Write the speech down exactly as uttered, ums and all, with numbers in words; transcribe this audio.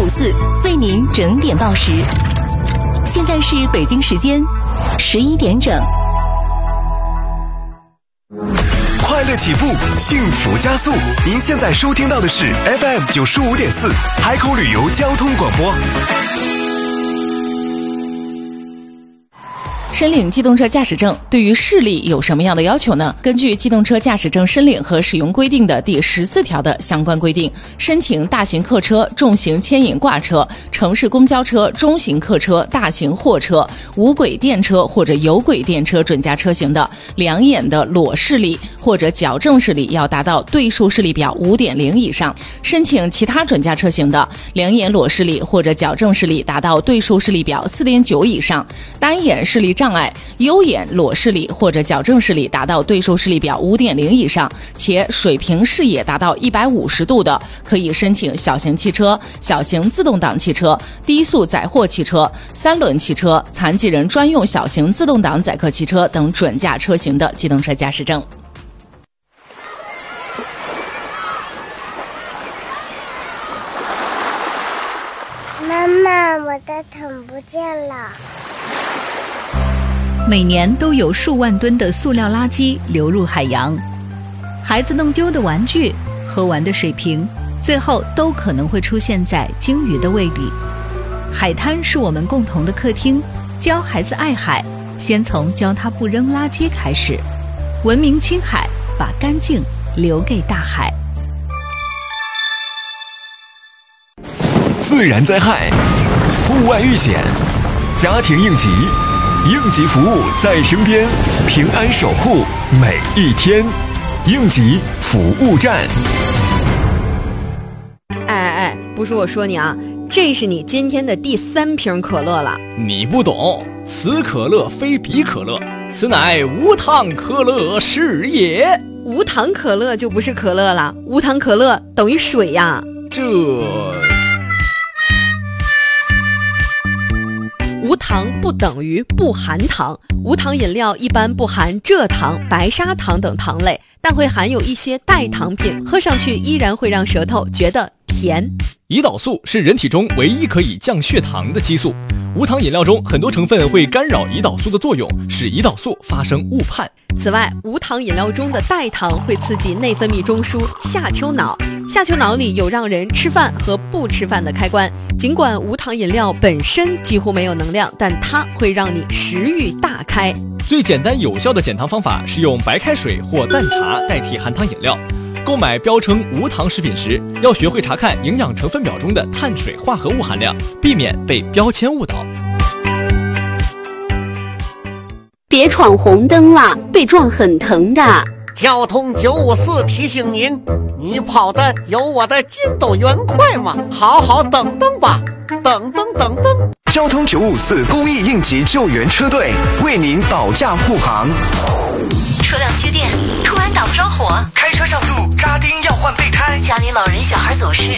五四为您整点报时。现在是北京时间十一点整。 快乐起步，幸福加速。您现在收听到的是 F M 九十五点四海口旅游交通广播。 申领机动车驾驶证对于视力有什么样的要求呢？根据机动车驾驶证申领和使用规定的第十四条的相关规定，申请大型客车、重型牵引挂车、城市公交车、中型客车、大型货车、无轨电车或者有轨电车准驾车型的，两眼的裸视力或者矫正视力要达到对数视力表 五点零 以上；申请其他准驾车型的，两眼裸视力或者矫正视力达到对数视力表 四点九 以上；单眼视力障碍、优眼裸视力或者矫正视力达到对数视力表 五点零 以上，且水平视野达到一百五十度的，可以申请小型汽车、小型自动挡汽车、低速载货汽车、三轮汽车、残疾人专用小型自动挡载客汽车等准驾车型的机动车驾驶证。 妈妈，我的桶不见了。 每年都有数万吨的塑料垃圾流入海洋，孩子弄丢的玩具、喝完的水瓶，最后都可能会出现在鲸鱼的胃里。海滩是我们共同的客厅，教孩子爱海，先从教他不扔垃圾开始。文明青海，把干净留给大海。 自然灾害、户外遇险、家庭应急，应急服务在身边，平安守护每一天。应急服务站。 哎哎，不是我说你啊，这是你今天的第三瓶可乐了。 你不懂，此可乐非彼可乐，此乃无糖可乐是也。 无糖可乐就不是可乐了，无糖可乐等于水呀。 这无糖不等于不含糖，无糖饮料一般不含蔗糖、白砂糖等糖类，但会含有一些代糖品，喝上去依然会让舌头觉得甜。 胰岛素是人体中唯一可以降血糖的激素，无糖饮料中很多成分会干扰胰岛素的作用，使胰岛素发生误判。 此外，无糖饮料中的代糖会刺激内分泌中枢下丘脑，下丘脑里有让人吃饭和不吃饭的开关。尽管无糖饮料本身几乎没有能量，但它会让你食欲大开。 最简单有效的减糖方法是用白开水或淡茶代替含糖饮料。购买标称无糖食品时，要学会查看营养成分表中的碳水化合物含量，避免被标签误导。 别闯红灯了，被撞很疼的。 交通九五四提醒您，你跑的有我的筋斗云快吗？好好等等吧，等等等等。 交通九五四公益应急救援车队为您保驾护航。 车辆缺电，突然打不着火， 开车上路扎钉要换备胎， 家里老人小孩走失。